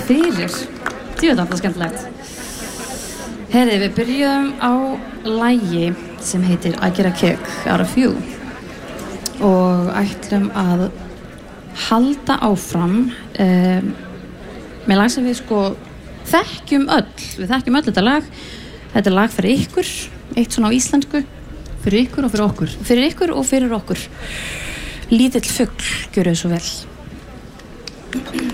fyrir. Djöfull var það skemmtilegt. Herði, við byrjum á lagi sem heitir I Get a Kick Out of You og ætlum að halda áfram með lag sem við þekkjum öll. Við þekkjum öll þetta lag. Þetta er lag fyrir ykkur, eitt svona á íslensku. Fyrir ykkur og fyrir okkur. Fyrir ykkur og fyrir okkur. Lítill fugl, gjörðu svo vel.